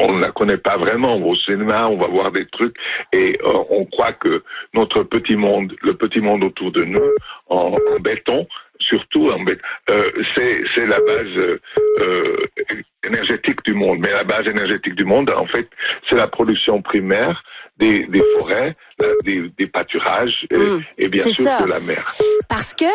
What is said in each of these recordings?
on ne la connaît pas vraiment. On va au cinéma, on va voir des trucs et on croit que notre petit monde, le petit monde autour de nous, en béton, surtout en béton, c'est la base énergétique du monde. Mais la base énergétique du monde, en fait, c'est la production primaire des forêts, des pâturages et bien sûr ça. de la mer. Parce que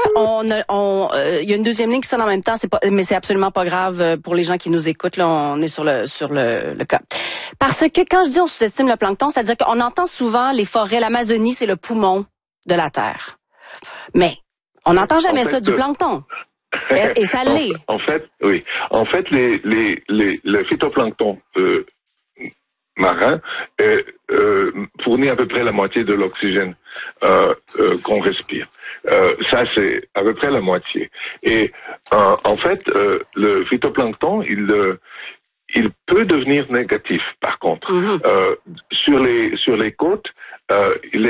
il y a une deuxième ligne qui sonne en même temps, mais c'est absolument pas grave pour les gens qui nous écoutent. Là, on est sur le cas. Parce que quand je dis on sous-estime le plancton, c'est-à-dire qu'on entend souvent les forêts, l'Amazonie, c'est le poumon de la Terre. Mais on n'entend jamais ça du plancton. Et ça l'est. En fait, oui. En fait, le phytoplancton marin fournit à peu près la moitié de l'oxygène qu'on respire. Ça, c'est à peu près la moitié. Et en fait, le phytoplancton, il peut devenir négatif. Par contre, sur les côtes, il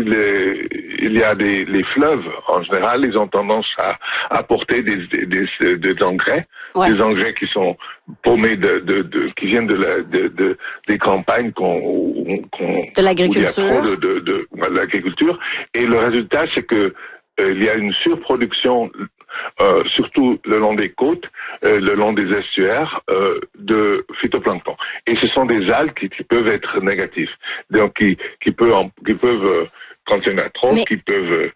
y a les fleuves en général, ils ont tendance à apporter des engrais, des engrais qui sont paumés qui viennent des campagnes de l'agriculture, de l'agriculture, et le résultat c'est que il y a une surproduction surtout le long des côtes, le long des estuaires, de phytoplancton. Et ce sont des algues qui peuvent être négatives. Donc, qui peuvent, quand il y en a trop, qui peuvent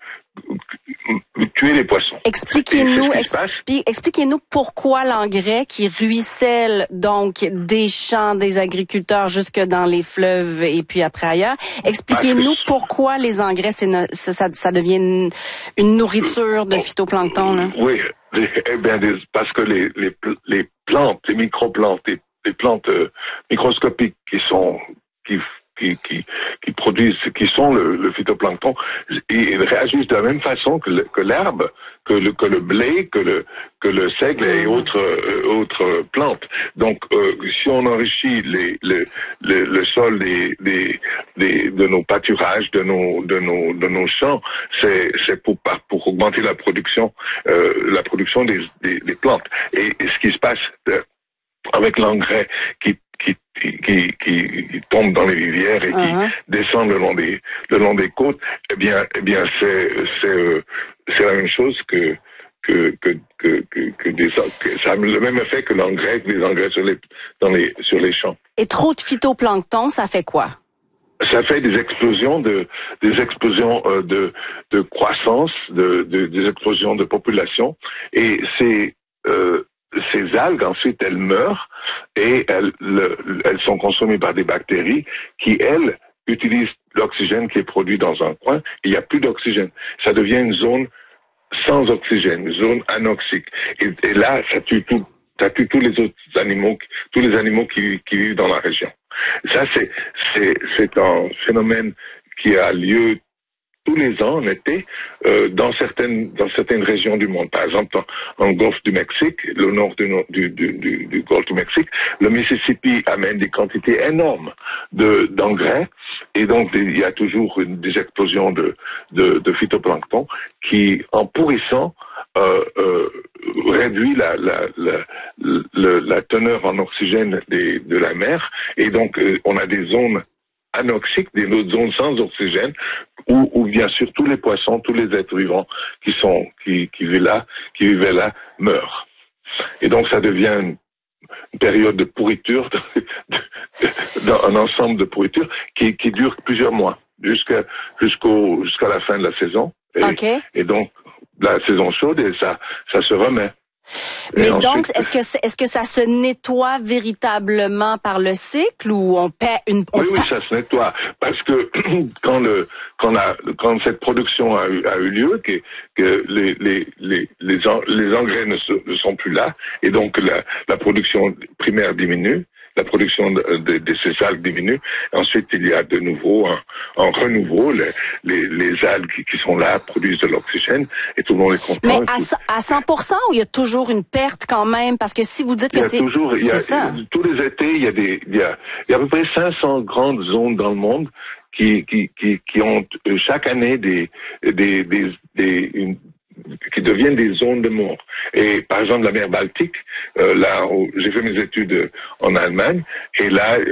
tuer les poissons. Expliquez-nous pourquoi l'engrais qui ruisselle donc des champs des agriculteurs jusque dans les fleuves et puis après ailleurs. Expliquez-nous pourquoi les engrais ça devient une nourriture de phytoplancton là. Oui, eh bien parce que les plantes, les microplantes, les plantes microscopiques qui produisent, qui sont le phytoplancton, ils réagissent de la même façon que l'herbe, que le blé, que le seigle et autres plantes. Donc, si on enrichit le sol de nos pâturages, de nos champs, c'est pour augmenter la production des plantes. Et ce qui se passe avec l'engrais qui tombe dans les rivières et qui descend le long des côtes, eh bien c'est la même chose que ça a le même effet que les engrais sur les champs. Et trop de phytoplancton, ça fait quoi? Ça fait des explosions de croissance, des explosions de population, et ces algues, ensuite, elles meurent et elles sont consommées par des bactéries qui, elles, utilisent l'oxygène qui est produit dans un coin. Et il n'y a plus d'oxygène. Ça devient une zone sans oxygène, une zone anoxique. Et là, ça tue tous les autres animaux, tous les animaux qui vivent dans la région. Ça, c'est un phénomène qui a lieu tous les ans en été dans certaines régions du monde. Par exemple, en Golfe du Mexique, le nord du Golfe du Mexique, le Mississippi amène des quantités énormes d'engrais, et donc il y a toujours des explosions de phytoplancton qui, en pourrissant, réduit la teneur en oxygène de la mer, et donc on a des zones anoxiques, des zones sans oxygène, où bien sûr tous les poissons, tous les êtres vivants qui vivaient là meurent. Et donc ça devient une période de pourriture, un ensemble de pourriture qui dure plusieurs mois, jusqu'à la fin de la saison. Et donc la saison chaude, et ça se remet. Mais donc, est-ce que ça se nettoie véritablement par le cycle, ou on paie une... Oui, ça se nettoie. Parce que quand cette production a eu lieu, que les engrais ne sont plus là, et donc la production primaire diminue, la production de ces algues diminue. Ensuite, il y a de nouveau un renouveau. Les algues qui sont là produisent de l'oxygène et tout le monde est content. Mais à 100%, ou il y a toujours une perte quand même? Parce que si vous dites que c'est ça. Tous les étés, il y a à peu près 500 grandes zones dans le monde qui ont chaque année qui deviennent des zones de mort. Et par exemple, la mer Baltique, là où j'ai fait mes études en Allemagne, et là,